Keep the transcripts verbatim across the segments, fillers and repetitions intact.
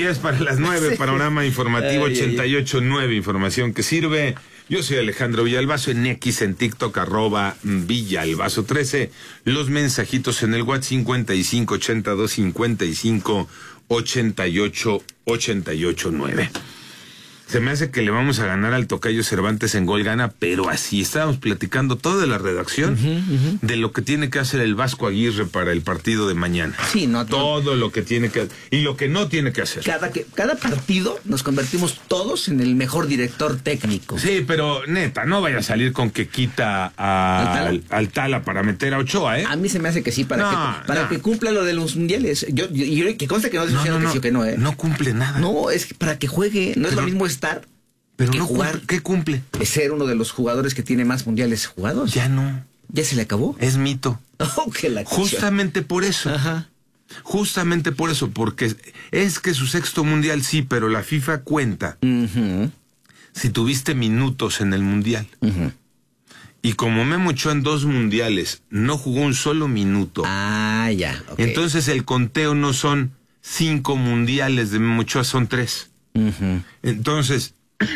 diez para las nueve, Sí. panorama informativo Ay, ochenta y ocho nueve, información que sirve. Yo soy Alejandro Villalbazo, en X, en TikTok, arroba Villalbazo trece. Los mensajitos en el WhatsApp cincuenta y cinco ochenta y dos cincuenta y cinco ochenta y ocho ochenta y ocho nueve. Se me hace que le vamos a ganar al tocayo Cervantes en gol gana, pero así estábamos platicando toda la redacción uh-huh, uh-huh. de lo que tiene que hacer el Vasco Aguirre para el partido de mañana. Sí, no, todo no. lo que tiene que y lo que no tiene que hacer. Cada que cada partido nos convertimos todos en el mejor director técnico. Sí, pero neta, no vaya a salir con que quita a, ¿Al Tala? al, al Tala para meter a Ochoa, ¿eh? A mí se me hace que sí, para, No, que, para no. que cumpla lo de los mundiales. Yo, yo, yo que conste que no estoy diciendo que sí o que no, ¿eh? No cumple nada. No, es que para que juegue, no Pero- es lo mismo estar pero que no jugar. cumple. ¿Qué cumple? Es ser uno de los jugadores que tiene más mundiales jugados. Ya no. ¿Ya se le acabó? Es mito. Oh, que la cosa. Justamente por eso. Ajá. Justamente por eso, porque es que su sexto mundial sí, pero la FIFA cuenta Uh-huh. si tuviste minutos en el mundial. Uh-huh. Y como Memo Ochoa en dos mundiales no jugó un solo minuto, Ah, ya. Ok. entonces el conteo no son cinco mundiales de Memo Ochoa, son tres. Uh-huh. Entonces,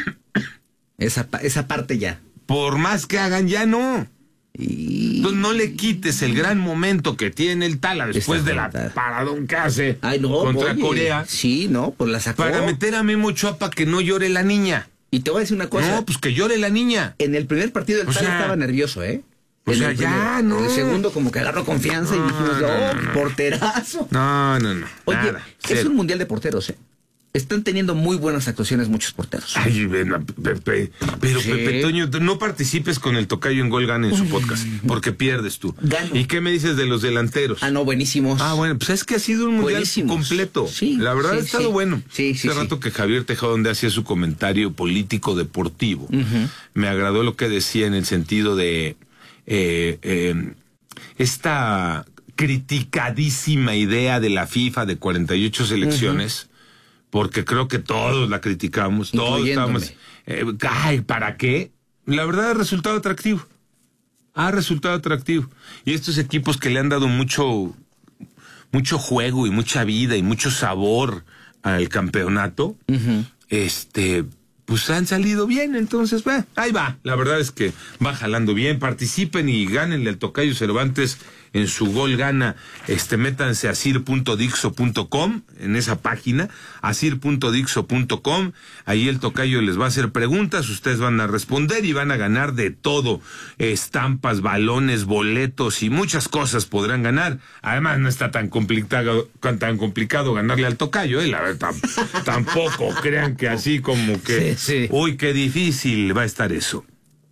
esa, pa- esa parte ya. por más que hagan, ya no. Y... Entonces no le quites el gran momento que tiene el Tala después Está de la fatal. paradón que hace Ay, no, contra oye, Corea Sí, no, pues la sacó. para meter a Memo Ochoa para que no llore la niña. Y te voy a decir una cosa. No, pues que llore la niña. En el primer partido el O Tala sea, estaba nervioso, ¿eh? o En sea, el ya, primero. no. En el segundo como que agarró confianza y No, dijimos, no, oh, no, no. porterazo. No, no, no. Oye, nada, es cero. un mundial de porteros, ¿eh? Están teniendo muy buenas actuaciones muchos porteros. Ay, ven, Pepe, pero Sí. Pepe Toño, no participes con el tocayo en Gol Gana en su podcast, porque pierdes tú. Gano. ¿Y qué me dices de los delanteros? Ah, no, buenísimos. Ah, bueno, pues es que ha sido un mundial Buenísimos. completo. Sí, la verdad sí, ha estado sí. bueno. Sí, sí, Hace sí. rato que Javier Tejada, donde hacía su comentario político deportivo, Ujú. me agradó lo que decía en el sentido de eh, eh, esta criticadísima idea de la FIFA de cuarenta y ocho selecciones, porque creo que todos la criticamos, todos Incluyéndome. estamos... eh, ay, ¿para qué? La verdad ha resultado atractivo. Ha resultado atractivo. Y estos equipos que le han dado mucho, mucho juego y mucha vida y mucho sabor al campeonato, Ujú. este, pues han salido bien. Entonces, bah, ahí va. La verdad es que va jalando bien. Participen y gánenle al tocayo Cervantes en su Gol Gana. Este, métanse a sir punto dixo punto com, en esa página, a sir punto dixo punto com. Ahí el tocayo les va a hacer preguntas, ustedes van a responder y van a ganar de todo. Estampas, balones, boletos y muchas cosas podrán ganar. Además, no está tan complicado, tan complicado ganarle al tocayo, ¿eh? La verdad, tam- tampoco crean que así como que, Sí, sí. uy, qué difícil va a estar eso.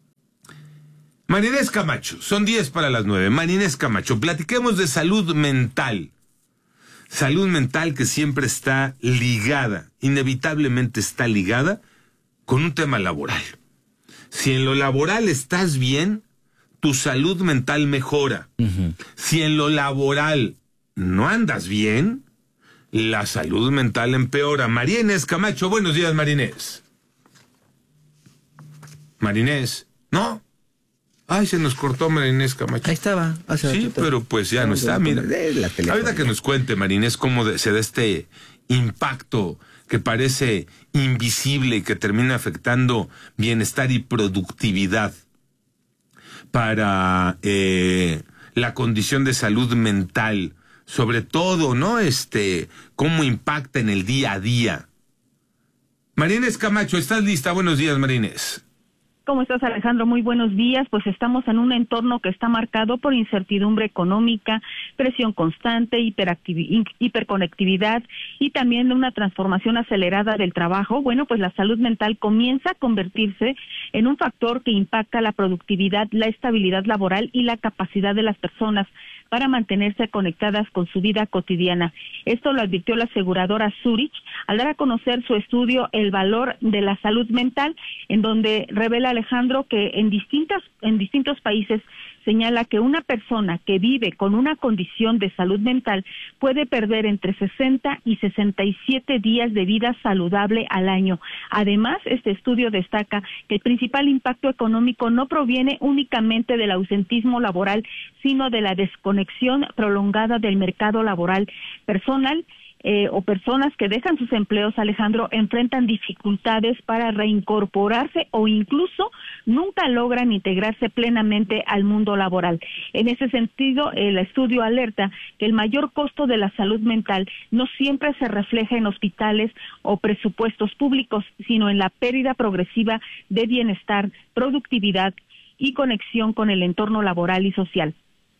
Marinés Camacho, son diez para las nueve. Marinés Camacho, platiquemos de salud mental. Salud mental que siempre está ligada, inevitablemente está ligada con un tema laboral. Si en lo laboral estás bien, tu salud mental mejora. Ujú. Si en lo laboral no andas bien, la salud mental empeora. María Inés Camacho, buenos días, Marinés. Marinés, ¿no? Ay, se nos cortó María Inés Camacho. Ahí estaba. hace Sí, ratito. pero pues ya no Estamos está, en mira. la- de la telefonía. Ahorita que nos cuente, Marinés, cómo de- se da este impacto que parece invisible y que termina afectando bienestar y productividad para eh, la condición de salud mental, sobre todo, ¿no? Este, cómo impacta en el día a día. Marinés Camacho, ¿estás lista? Buenos días, Marinés. ¿Cómo estás, Alejandro? Muy buenos días. Pues estamos en un entorno que está marcado por incertidumbre económica, presión constante, hiperactivi- hiperconectividad y también una transformación acelerada del trabajo. Bueno, pues la salud mental comienza a convertirse en un factor que impacta la productividad, la estabilidad laboral y la capacidad de las personas para mantenerse conectadas con su vida cotidiana. Esto lo advirtió la aseguradora Zurich al dar a conocer su estudio El valor de la salud mental, en donde revela, Alejandro, que en distintas en distintos países señala que una persona que vive con una condición de salud mental puede perder entre sesenta y sesenta y siete días de vida saludable al año. Además, este estudio destaca que el principal impacto económico no proviene únicamente del ausentismo laboral, sino de la desconexión prolongada del mercado laboral personal eh, o personas que dejan sus empleos, Alejandro, enfrentan dificultades para reincorporarse o incluso nunca logran integrarse plenamente al mundo laboral. En ese sentido, el estudio alerta que el mayor costo de la salud mental no siempre se refleja en hospitales o presupuestos públicos, sino en la pérdida progresiva de bienestar, productividad y conexión con el entorno laboral y social.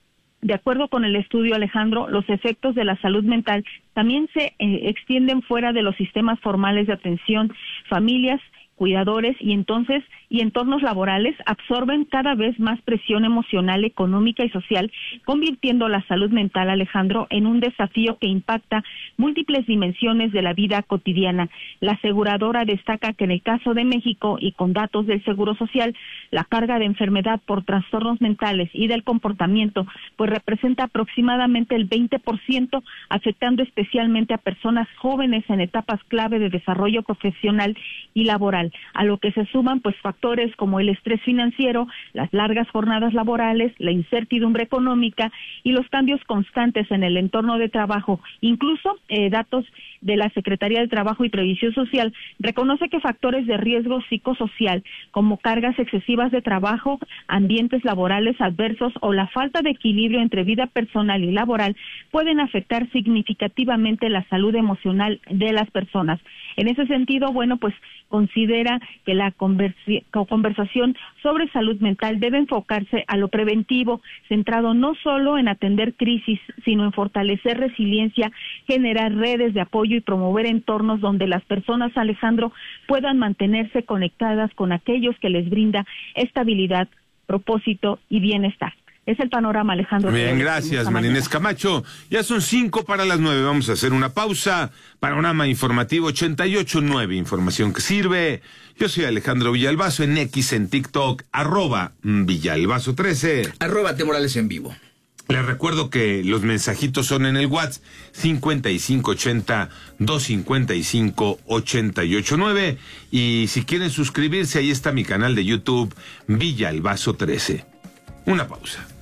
De acuerdo con el estudio, Alejandro, los efectos de la salud mental también se eh, extienden fuera de los sistemas formales de atención. Familias, cuidadores y entonces y entornos laborales absorben cada vez más presión emocional, económica y social, convirtiendo la salud mental, Alejandro, en un desafío que impacta múltiples dimensiones de la vida cotidiana. La aseguradora destaca que en el caso de México y con datos del Seguro Social, la carga de enfermedad por trastornos mentales y del comportamiento pues representa aproximadamente el veinte por ciento, afectando especialmente a personas jóvenes en etapas clave de desarrollo profesional y laboral, a lo que se suman pues factores como el estrés financiero, las largas jornadas laborales, la incertidumbre económica y los cambios constantes en el entorno de trabajo. Incluso eh, datos de la Secretaría de Trabajo y Previsión Social reconoce que factores de riesgo psicosocial como cargas excesivas de trabajo, ambientes laborales adversos o la falta de equilibrio entre vida personal y laboral pueden afectar significativamente la salud emocional de las personas. En ese sentido, bueno, pues considera que la conversi- conversación sobre salud mental debe enfocarse a lo preventivo, centrado no solo en atender crisis, sino en fortalecer resiliencia, generar redes de apoyo y promover entornos donde las personas, Alejandro, puedan mantenerse conectadas con aquellos que les brinda estabilidad, propósito y bienestar. Es el panorama, Alejandro. Bien, gracias, María Inés Camacho. Ya son cinco para las nueve. Vamos a hacer una pausa. Panorama informativo ochenta y ocho punto nueve. Información que sirve. Yo soy Alejandro Villalbazo en X, en TikTok, arroba Villalbazo trece. Arroba T Morales en vivo. Les recuerdo que los mensajitos son en el WhatsApp cincuenta y cinco ochenta, doscientos cincuenta y cinco, ochenta y ocho nueve. Y si quieren suscribirse, ahí está mi canal de YouTube, Villalbazo trece. Una pausa.